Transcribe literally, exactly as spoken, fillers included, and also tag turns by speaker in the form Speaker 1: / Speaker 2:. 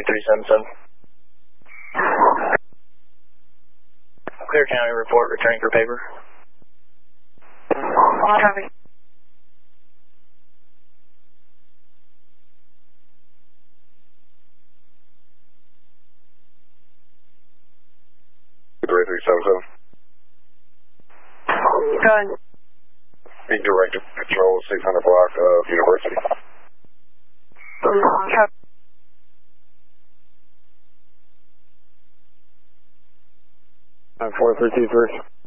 Speaker 1: three seven seven. Clear County report, returning for paper.
Speaker 2: All copy.
Speaker 3: three three seven seven.
Speaker 2: Go ahead.
Speaker 3: Be directed patrol six hundred block of University.
Speaker 2: Copy.
Speaker 3: nine four three two three.